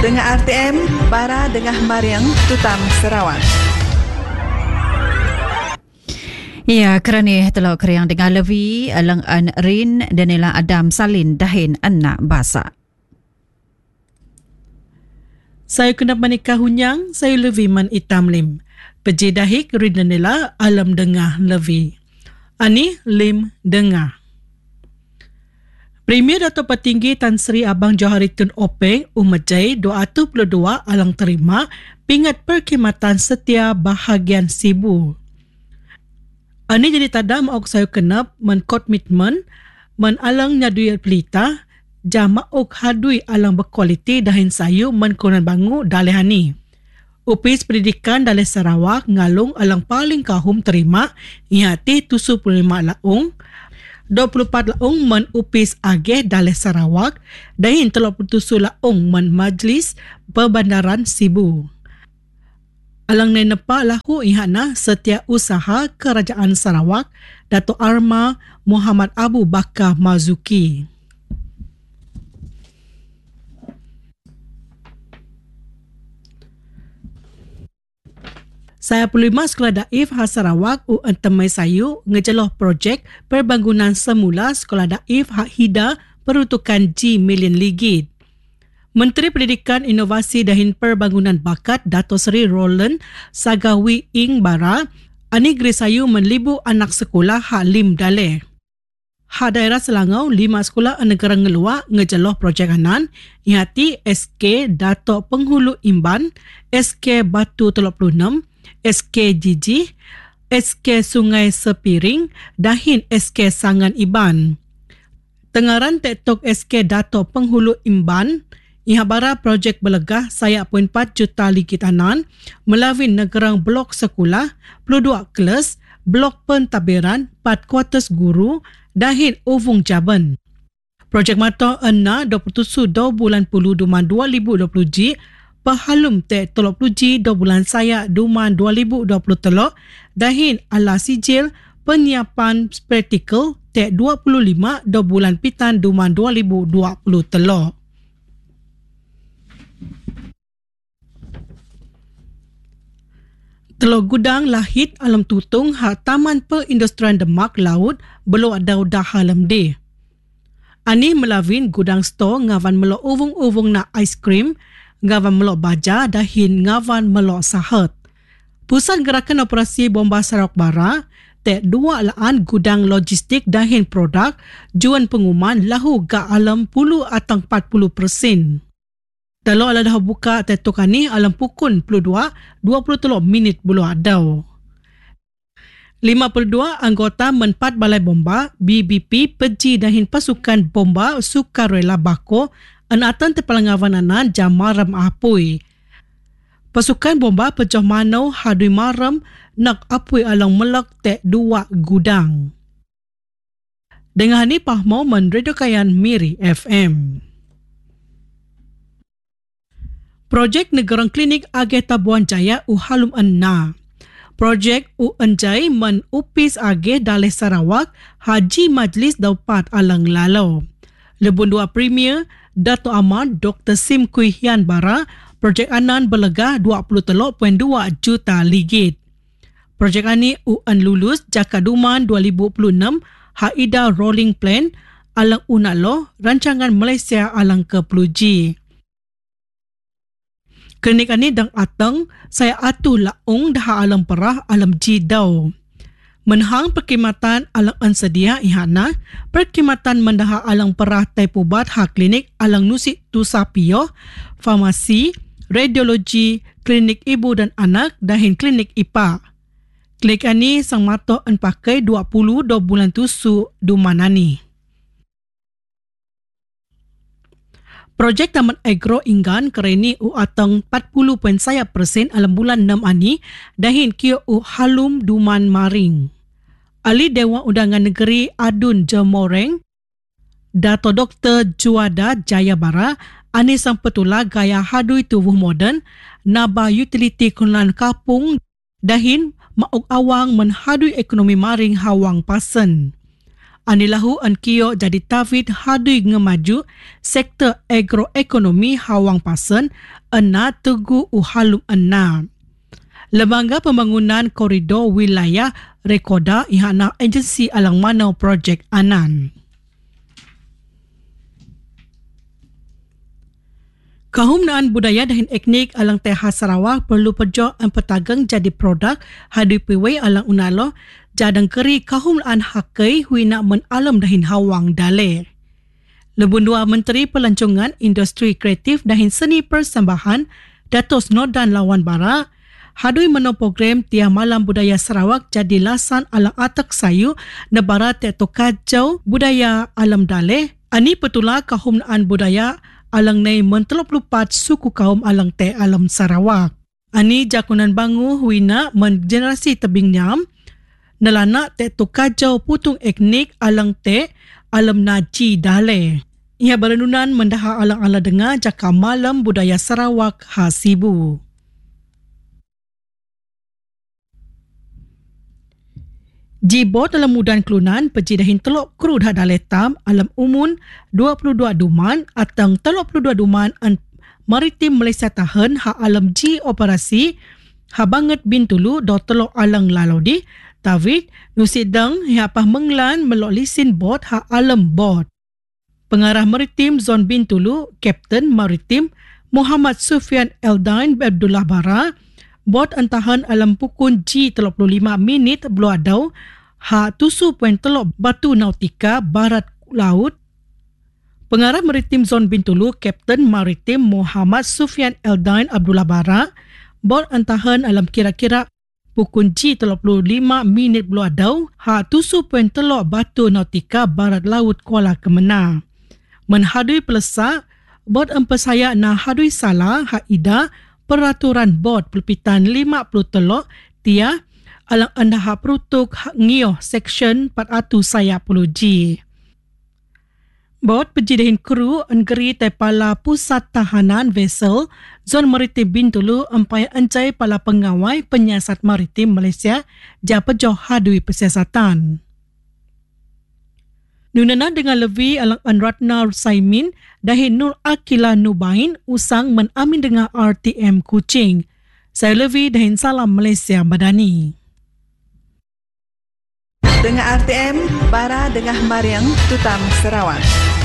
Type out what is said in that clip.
Dengan RTM, Bara Dengah Mariang, Tutam Sarawak. Ya, kerana telok keriang dengan Levi, Alang An Rin, Danila Adam Salin, Dahin, Anak Basa. Saya kena menikah hunyang, saya Levi Man Itam Lim. Peji dahik Rin Danila, Alam Dengah Levi. Ani Lim Dengah. Premier Dato' Petinggi Tan Sri Abang Johari Tun Openg Umajai 222 alang terima pingat perkhidmatan setia bahagian Sibu. Ani jadi tadam ok saya kenap men-komitmen men-alang nyadui pelita jama ok hadui alang berkualiti dahin sayu men-konan bangu dalehani. Upis Pendidikan Daleh Sarawak ngalung alang paling kahum terima iati 75 laung 24 laung men Upis Ageh Daleh Sarawak dahin 37 laung men Majlis Perbandaran Sibu. Alang nenepa lahu ihana Setiausaha Kerajaan Sarawak Dato' Arma Muhammad Abu Bakar Mazuki. Saya Pelima Sekolah Daif Khas Sarawak Entemai Sayu ngejeloh projek perbangunan semula Sekolah Daif Hak Hida peruntukan G million ringgit. Menteri Pendidikan Inovasi dan Perbangunan Bakat Dato' Seri Roland Sagawi Ing Bara ani Grisayu menlibu anak sekolah Hak Lim Daleh. Hak daerah Selangau 5 sekolah negara ngeluar ngejeloh projek anan iati SK Dato' Penghulu Imban, SK Batu 36, SK Jiji, SK Sungai Sepiring, dahin SK Sangan Iban. Tengaran tektok SK Dato' Penghulu Imban Ihabara projek belegah saya 4 juta ringgit anan melalui negerang blok sekolah, 22 kelas, blok pentadbiran, 4 kuartus guru, dahin uvung jaban. Projek mata ena 27 bulan 10 duman 2020 ji, pahalum te 30 ji bulan saya duman 2020 telok, dahin ala sijil penyiapan praktikal te 25 bulan pitan duman 2020 telok. Telok gudang lahit alam tutung hak Taman Perindustrian Demak Laut belum ada dah halam de. Ani melawin gudang store ngawan melok uvung-uvung nak aiskrim, ngawan melok baja dahin ngawan melok sahat. Pusat Gerakan Operasi Bomba Sarawak Bara te 2 laan gudang logistik dahin produk juan pengumuman lahu ga alam 10 atau 40%. Dalam ala dah buka tetok ni alam pukul 22 minit bulu adau. 52 anggota menpat balai bomba BBP peji dahin pasukan bomba sukarela bako anatan tepalangawanan jamaram apui. Pasukan bomba pejah manau hadui maram nak apui alang melak te 2 gudang. Dengan ni pahmau menredokayan Miri FM. Projek Negerang Klinik Ageh Tabuan Jaya Uhalum Enna. Projek Enjai men Upis Ageh Daleh Sarawak Haji Majlis Daupat Alang Lalau. Lebun 2 Premier Dato' Ahmad Dr. Sim Kui Hian Bara projek anan belegah 23.2 juta ringgit. Projek ani lulus Jaka Duman 2026 Haida Rolling Plan alang unalo rancangan Malaysia alang ke-10G. Klinik ini dang atang saya atu laung dah alam perah alam jidau. Menhang perkhidmatan alang ansedia ihana, perkhidmatan mendah alang perah taipubat hak klinik alang nusik tusapio, farmasi, radiologi, klinik ibu dan anak dahin klinik IPA. Klinik ini sang mato en pakai 20 bulan tusu dumanani. Projek Taman Agro Inggan kereni atang 40.1% alam bulan 6 ani dahin kio halum duman maring. Ali Dewan Undangan Negeri Adun Jemoreng, Dato' Dr. Juada Jayabara, ani sang petula gaya hadui tubuh moden, naba utility kunan kapung, dahin mauk awang menhadui ekonomi maring hawang pasen. Anilahu an kio jadi tafid hadui ngemaju sektor agroekonomi Hawang Pasen ena Tegu Uhalum ena. Lembaga Pembangunan Koridor Wilayah Rekoda ihana agensi alang manau projek anan. Kahumnaan budaya dan etnik alang Teha Sarawak perlu pejo petagang jadi produk hadi piwai alang unalo jadang keri kahumnaan hakai huina men alam dahin hawang dale. Lebun dua Menteri Pelancongan Industri Kreatif dahin Seni Persembahan Datos Nodan Lawan Bara hadui meno program Tiah Malam Budaya Sarawak jadi lasan alang atak sayu nebara teto kajau budaya alam dale. Ani petula kahumnaan budaya alang nei mentelop lupat suku kaum alang te alam Sarawak. Ani jakunan bangu huina men generasi tebing nyam nelana te tu kajau putung etnik alang te alam naji dale. Ia berenunan mendaha alang ala dengar jaka malam budaya Sarawak hasibu. Jibot dalam mudan kelunan pejidahin telok kru dah daletam alam umun 22 duman atang 32 duman an maritim Malaysia tahan ha alam ji operasi ha banget bintulu do telok alang lalodi David nusidang hiapah menglan melok lisin bot ha alam bot. Pengarah maritim zon Bintulu Kapten Maritim Muhammad Sufian Eldain Abdullah Bara bot antahan alam pukun G35 minit beluadau ha tusu poin telok batu nautika barat laut. Pengarah maritim zon Bintulu Kapten Maritim Muhammad Sufian Eldain Abdullah Bara bot antahan alam kira-kira pukun G35 minit beluadau ha tusu poin telok batu nautika barat laut Kuala Kemenang. Menhadui pelesa bot empesaya na hadui salah ha ida peraturan bot pelpitan 50 telok tia alang anda ha perutuk ngioh seksyen 410G. Bot pejidahin kru angeri tepala pusat tahanan vessel zon maritim Bintulu empai encai pala pengawai penyiasat maritim Malaysia ja pejoh hadui persiasatan. Nunana dengan lebih alang Ratna Saimin dahin Nur Akila Nubain usang menamin dengan RTM Kuching. Saya lebih dahin salam Malaysia Badani. Dengan RTM, Bara Dengah Mariang Tutam Sarawak.